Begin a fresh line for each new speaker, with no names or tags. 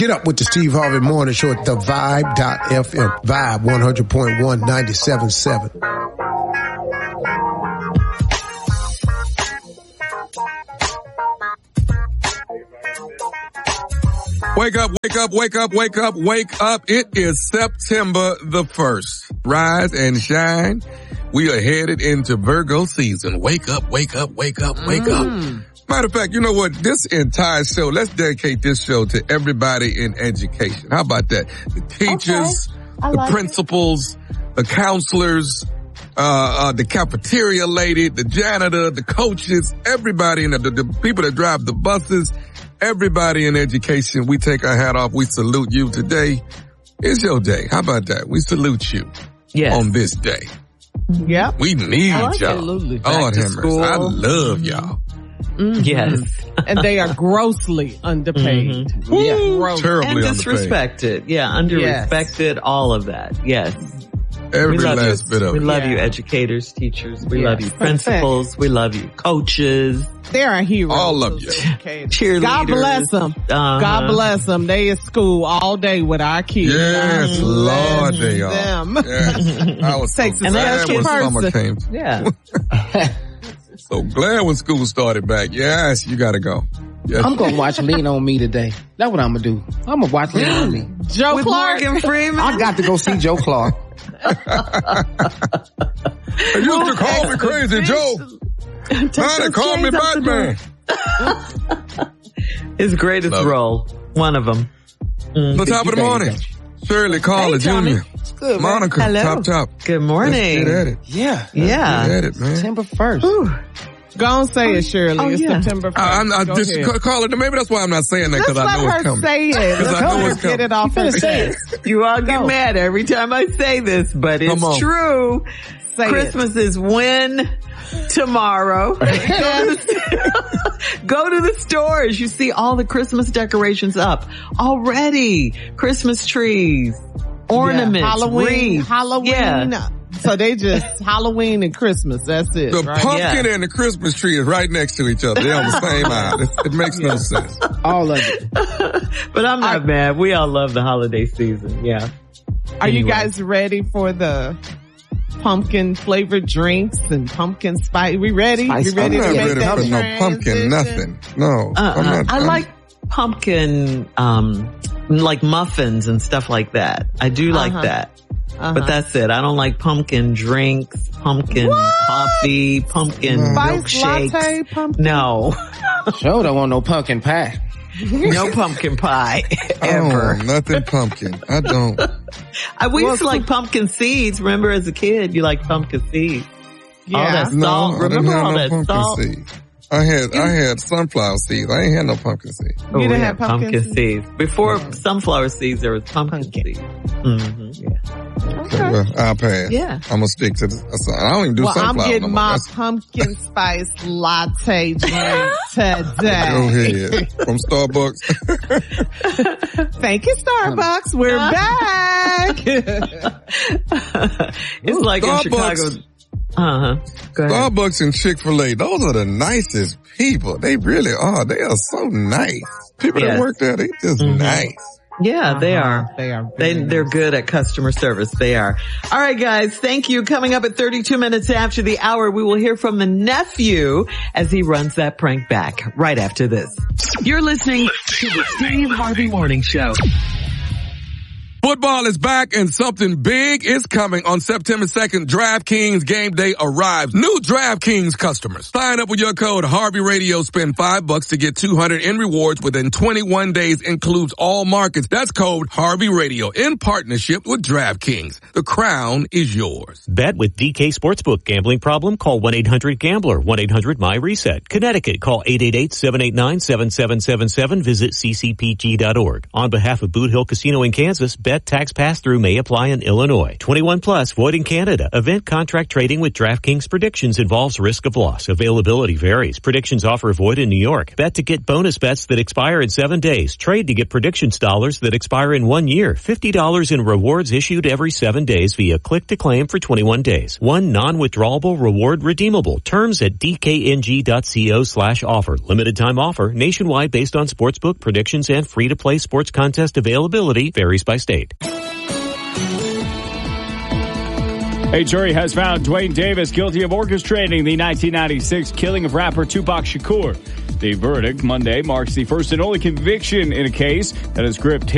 Get up with the Steve Harvey Morning Show at the Vibe.fm. Vibe 100.1 97.7.
Wake up, wake up, wake up, wake up, wake up. It is September the 1st. Rise and shine. We are headed into Virgo season. Wake up, wake up, wake up, wake up. Matter of fact, you know what? This entire show, let's dedicate this show to everybody in education. How about that? The teachers, the principals, the counselors, the cafeteria lady, the janitor, the coaches, everybody, and the people that drive the buses, everybody in education. We take our hat off. We salute you today. It's your day. How about that? We salute you on this day.
Yeah.
We need y'all.
Absolutely.
Lord have mercy. I love y'all.
Yes. And they are grossly underpaid.
Terribly
and disrespected. Underrespected, all of that. Yes.
Every last bit of it.
We love you, educators, teachers. We love you, principals. We love you, coaches.
They are heroes.
All of you.
Cheerleaders.
God bless them. God bless them. They at school all day with our kids.
Yes, Lord, they are. Yes. I was so glad when summer came.
Yeah.
So glad when school started back. Yes, you gotta go. Yes.
I'm gonna watch Lean on Me today. That's what I'm gonna do. I'm gonna watch Lean on Me.
Joe
with
Clark.
Morgan Freeman.
I got to go see Joe Clark.
They used to call me Crazy Joe. Now they call me Batman.
His greatest role. One of them.
The top of the morning. Shirley, Carla, Junior.
Good,
Monica,
Hello.
top.
Good morning.
Let's get at it.
Yeah.
Yeah.
Get at it, man.
September 1st.
Go on, say it, Shirley. It's September 1st.
I just call it. Maybe that's why I'm not saying that, because I know it's coming.
Say it.
Because I know it's coming.
Get it off her chest.
You all get mad every time I say this, but it's true. Christmas is when? Tomorrow. Go to the stores. You see all the Christmas decorations up already. Christmas trees, ornaments, wreaths.
Halloween. Yeah. So they just Halloween and Christmas. That's it.
The
right?
pumpkin and the Christmas tree is right next to each other. They're on the same aisle. It makes no sense.
All of it.
But I'm not mad. We all love the holiday season. Yeah.
Are you guys ready for the pumpkin flavored drinks and pumpkin spice? We ready?
Spice.
You ready
I'm
to
not
make
ready
that
for no pumpkin, nothing. No. I'm not.
I like pumpkin, like muffins and stuff like that. I do like that. But that's it. I don't like pumpkin drinks, pumpkin coffee, pumpkin milkshakes.
Latte, pumpkin?
No.
Sure don't want no pumpkin pie.
No pumpkin pie ever.
Oh, nothing pumpkin. I don't.
We used to like pumpkin seeds. Remember as a kid, you liked pumpkin seeds.
Yeah.
All that salt. Remember all that salt?
Seeds. I had sunflower seeds. I ain't had no pumpkin seeds.
You didn't have pumpkin seeds. Before sunflower seeds, there was pumpkin seeds. Mm-hmm. Yeah.
Okay, well, I'll pass.
Yeah.
I'm gonna stick to this. I don't even do sunflower.
I'm getting
no
my pumpkin spice latte drink today.
Go ahead. From Starbucks.
Thank you, Starbucks. We're back.
It's like in Chicago. Go ahead.
Starbucks and Chick-fil-A, those are the nicest people. They really are. They are so nice. People that work there, they just nice.
Yeah, they are.
They are.
They're good at customer service. They are. All right, guys. Thank you. Coming up at 32 minutes after the hour, we will hear from the nephew as he runs that prank back right after this.
You're listening to the Steve Harvey Morning Show.
Football is back and something big is coming on September 2nd. DraftKings game day arrives. New DraftKings customers. Sign up with your code Harvey Radio. Spend $5 to get $200 in rewards within 21 days. Includes all markets. That's code Harvey Radio in partnership with DraftKings. The crown is yours.
Bet with DK Sportsbook. Gambling problem? Call 1-800-GAMBLER. 1-800-MY-RESET. Connecticut. Call 888-789-7777. Visit ccpg.org. On behalf of Boot Hill Casino in Kansas, bet bet tax pass-through may apply in Illinois. 21 plus, void in Canada. Event contract trading with DraftKings predictions involves risk of loss. Availability varies. Predictions offer void in New York. Bet to get bonus bets that expire in 7 days. Trade to get predictions dollars that expire in 1 year. $50 in rewards issued every 7 days via click to claim for 21 days. One non-withdrawable reward redeemable. Terms at dkng.co/offer. Limited time offer. Nationwide based on sportsbook predictions and free-to-play sports contest availability varies by state.
A jury has found Dwayne Davis guilty of orchestrating the 1996 killing of rapper Tupac Shakur. The verdict Monday marks the first and only conviction in a case that has gripped